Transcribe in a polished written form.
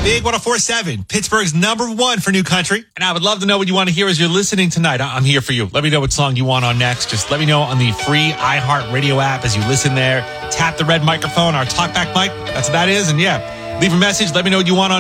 Big 104.7, Pittsburgh's #1 for new country. And I would love to know what you want to hear as you're listening tonight. I'm here for you. Let me know what song you want on next. Just let me know on the free iHeartRadio app as you listen there. Tap the red microphone, our talkback mic. That's what that is. And yeah, leave a message. Let me know what you want on